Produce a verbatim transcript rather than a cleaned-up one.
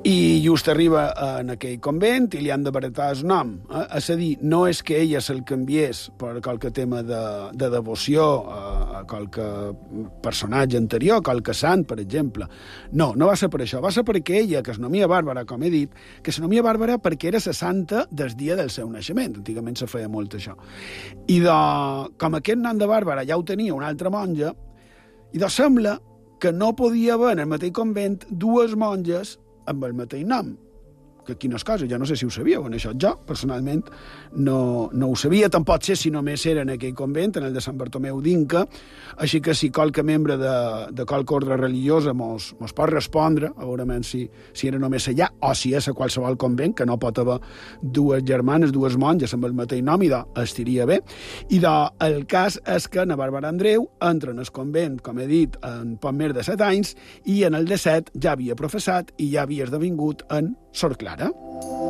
I just arriba en aquell convent i li han de baratar el nom. Eh? És a dir, no és que ella se'l canviés per qualque tema de, de devoció a, a qualque personatge anterior, qualque sant, per exemple. No, no va ser per això. Va ser perquè ella, que es nomia Bàrbara, com he dit, que es nomia Bàrbara perquè era la santa del dia del seu naixement. Antigament se feia molt això. I de, com aquest nom de Bàrbara ja ho tenia una altra monja, i de sembla que no podia haver en el mateix convent dues monges amb el mateix nom. Que quines coses, jo no sé si ho sabíeu, en això jo, personalment, no, no ho sabia, tampoc sé si només era en aquell convent, en el de Sant Bartomeu d'Inca, així que si qualque membre de, de qualque ordre religiosa mos, mos pot respondre, a veure si, si era només allà, o si és a qualsevol convent, que no pot haver dues germanes, dues monges amb el mateix nom, i de, estiria bé. I de, el cas és que na Bàrbara Andreu entra en el convent, com he dit, en poc més de set anys, i en el de set ja havia professat i ja havia esdevingut en Sor Clara.